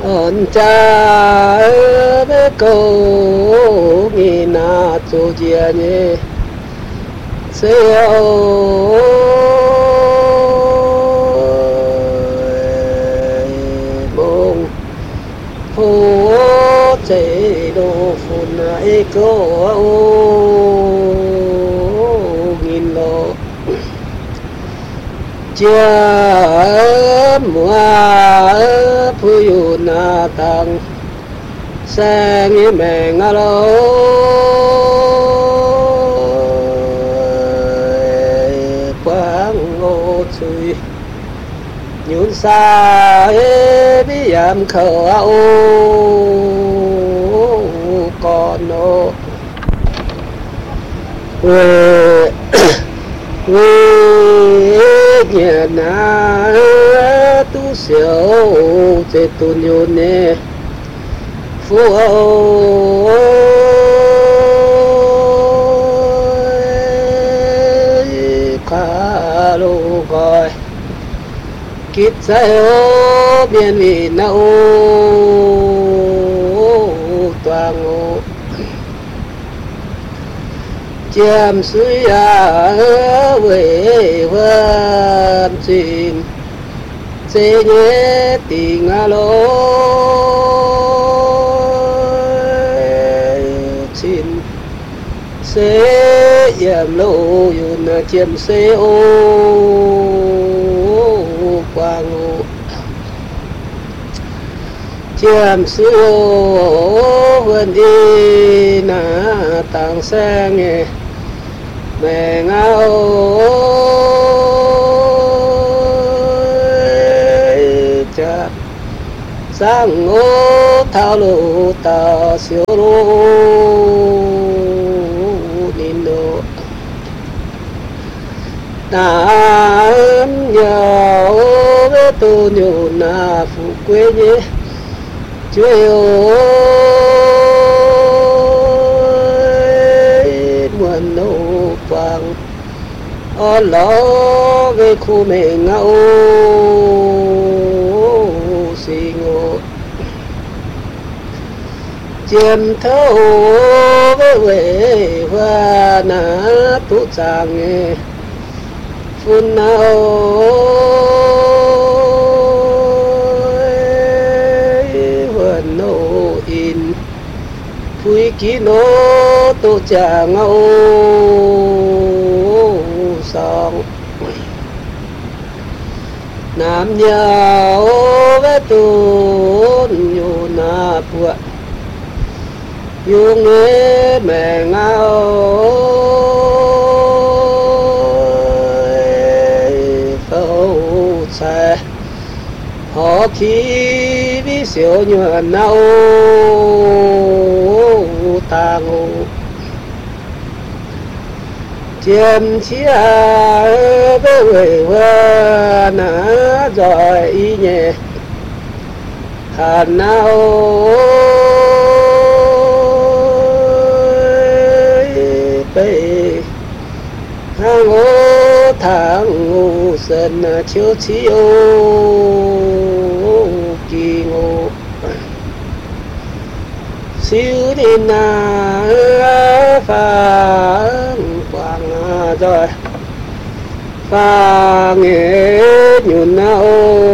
ơn cha bé cô nghi na tu chia nhé seo mong phố chế đồ phun ai cô nghìn lộ chia mùa phu na tăng sang mẹ ngalo quang ngô chui nhún xa bí yam khờ ao con nô quê nhà na tu siêu chế tu nhôn nè phú khá lô gọi kít trái ô biên vị na ô toàn ô chiêm suy về vân chim chế nhé tình lô chim sẽ yểm lô yun chiêm sẽ ô quang ô chiêm sư ô vân đi na tăng sang nghe mẹ ngao cha sang ngô thao lô ta siêu lô nín đô nam nhau với tu nhiều na phụ quê nhé chúa muôn nô quang ở ló với khu mẹ ngao xì ngô chiêm thâu với quê hoa na tu chàng nghe phun nào vườn nô in phui kí nô tu chàng ngao song nam nhau với tu nhu na bua yung nghe mẹ ngao phâu xe họ khi bí siêu nhuận nâu ta ngô chiêm chia với người hoa nã rồi y nhẹ hàn nào bê hang ô thang ngô sân chiếu chiếu kỳ ngô siêu đi na phang quang rồi pha nghe nhún na ô